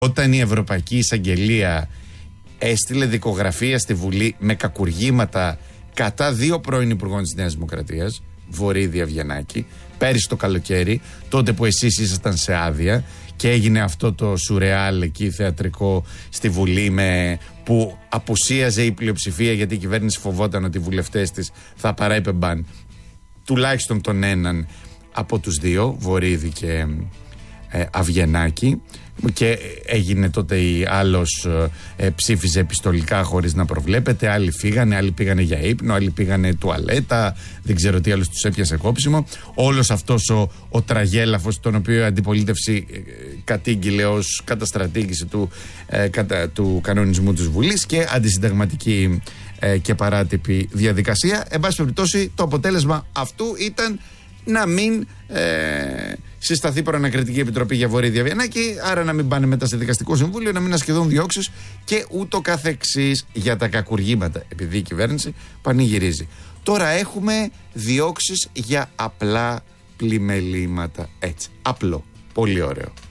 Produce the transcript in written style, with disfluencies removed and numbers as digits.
Όταν η Ευρωπαϊκή Εισαγγελία έστειλε δικογραφία στη Βουλή με κακουργήματα κατά 2 πρώην υπουργών της Νέας Δημοκρατίας, Βορίδη, Αβγενάκη, πέρυσι το καλοκαίρι, τότε που εσείς ήσασταν σε άδεια και έγινε αυτό το σουρεάλ εκεί θεατρικό στη Βουλή που απουσίαζε η πλειοψηφία γιατί η κυβέρνηση φοβόταν ότι οι βουλευτές της θα παραέπεμπαν τουλάχιστον τον έναν από τους 2, Βορίδη και Αβγενάκη, και έγινε τότε άλλος ψήφιζε επιστολικά χωρίς να προβλέπεται, άλλοι φύγανε, άλλοι πήγανε για ύπνο, άλλοι πήγανε τουαλέτα, δεν ξέρω τι άλλος τους έπιασε κόψιμο. Όλος αυτός ο τραγέλαφος, τον οποίο η αντιπολίτευση κατήγγειλε ως καταστρατήγηση του κανονισμού της Βουλής και αντισυνταγματική και παράτυπη διαδικασία. Εν πάση περιπτώσει, το αποτέλεσμα αυτού ήταν να μην συσταθεί προανακριτική επιτροπή για Βορίδη Αβγενάκη, άρα να μην πάνε μετά σε δικαστικό συμβούλιο, να μην ασκηθούν διώξεις και ούτω καθεξής για τα κακουργήματα, επειδή η κυβέρνηση πανηγυρίζει. Τώρα έχουμε διώξεις για απλά πλημελήματα. Έτσι. Απλό. Πολύ ωραίο.